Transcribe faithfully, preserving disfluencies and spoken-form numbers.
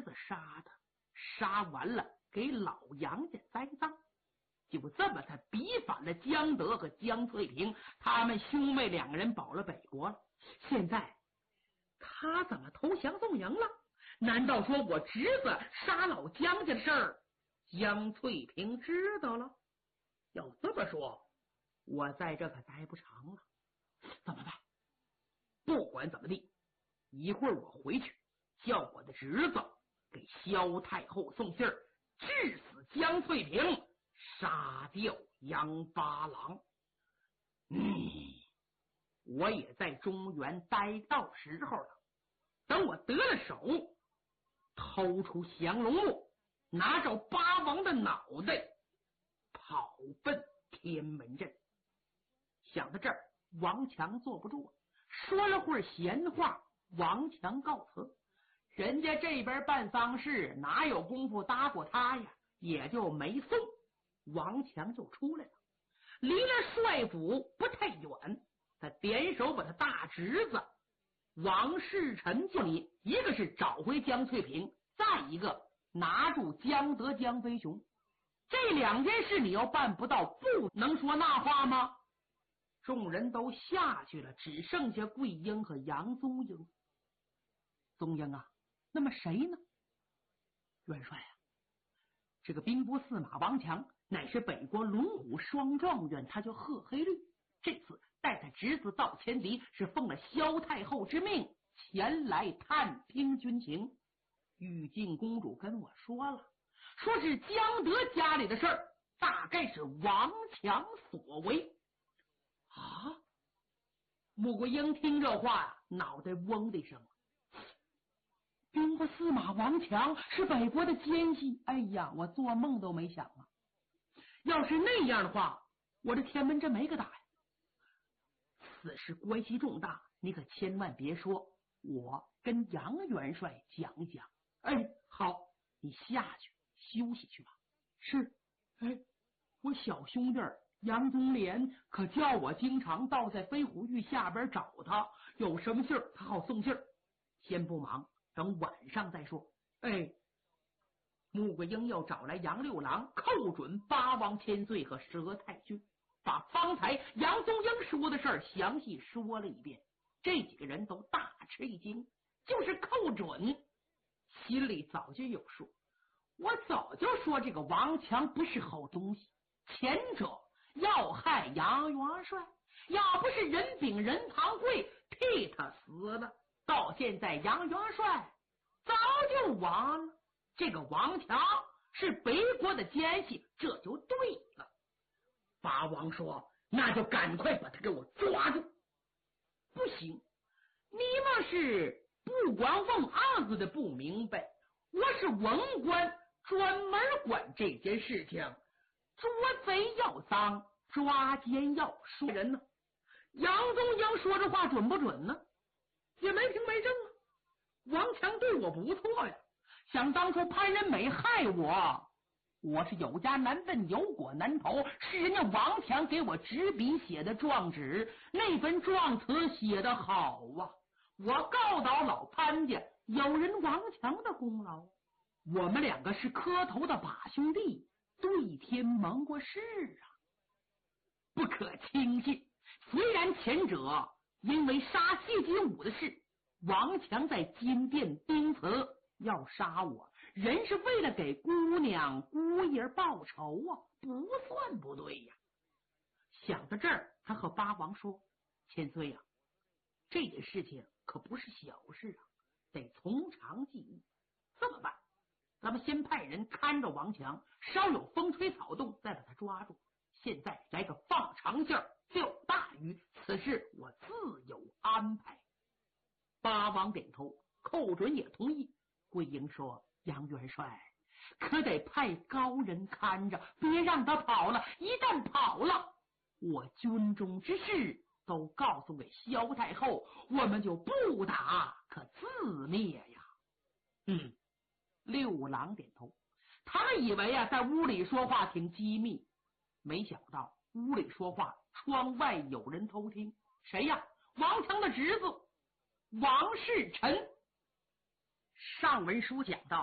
子杀的，杀完了给老杨家栽赃，就这么他逼反了江德和江翠萍，他们兄妹两个人保了北国了。现在他怎么投降宋营了？难道说我侄子杀老江家的事儿江翠萍知道了？要这么说，我在这可待不长了。怎么办？不管怎么地，一会儿我回去叫我的侄子给萧太后送信儿，治死江翠萍，杀掉杨八郎。嗯，我也在中原待到时候了。等我得了手，偷出降龙木，拿着八王的脑袋，跑奔天门阵。想到这儿，王强坐不住了，说了会儿闲话，王强告辞。人家这边办丧事哪有功夫搭过他呀，也就没送。王强就出来了，离了帅府不太远，他点手把他大侄子王世臣叫你，一个是找回江翠萍，再一个拿住江德江飞雄。这两件事你要办不到，不能说那话吗？众人都下去了，只剩下桂英和杨宗英。宗英啊，那么谁呢？元帅啊，这个兵部司马王强乃是北国龙虎双状元，他叫贺黑律。这次带他侄子到前敌，是奉了萧太后之命前来探听军情。玉静公主跟我说了，说是江德家里的事儿，大概是王强所为。啊！穆桂英听这话呀，脑袋嗡的一声。兵部司马王强是北国的奸细，哎呀，我做梦都没想啊！要是那样的话，我这天门阵没个打呀。此事关系重大，你可千万别说，我跟杨元帅讲一讲。哎，好，你下去休息去吧。是，哎，我小兄弟杨宗廉可叫我经常到在飞虎峪下边找他，有什么信儿他好送信儿。先不忙，等晚上再说。哎，穆桂英又找来杨六郎，扣准八王千岁和佘太君，把方才杨宗英说的事儿详细说了一遍。这几个人都大吃一惊，就是寇准心里早就有数。我早就说这个王强不是好东西，前者要害杨元帅，要不是任炳任堂会替他死了，到现在杨元帅早就亡了。这个王强是北国的奸细，这就对了。八王说，那就赶快把他给我抓住。不行，你们是不管问案子的不明白，我是文官，专门管这件事情。捉贼要赃，抓奸要说人呢。杨宗英说这话准不准呢？也没凭没证啊。王强对我不错呀，想当初潘仁美害我，我是有家难奔有果难投，是人家王强给我执笔写的状纸，那份状词写得好啊。我告倒老潘家，有人王强的功劳。我们两个是磕头的把兄弟，对天盟过誓啊，不可轻信。虽然前者因为杀谢金武的事，王强在金殿钉词要杀我，人是为了给姑娘姑爷报仇啊，不算不对呀。想到这儿，他和八王说，千岁呀、啊，这件事情可不是小事啊，得从长计议。这么办？咱们先派人看着王强，稍有风吹草动再把他抓住。现在来个放长线钓大鱼，此事我自有安排。八王点头，寇准也同意。桂英说，杨元帅可得派高人看着，别让他跑了，一旦跑了，我军中之事都告诉给萧太后，我们就不打可自灭呀。嗯，六郎点头。他们以为啊，在屋里说话挺机密，没想到屋里说话，窗外有人偷听。谁呀？王强的侄子王世臣。上文书讲到，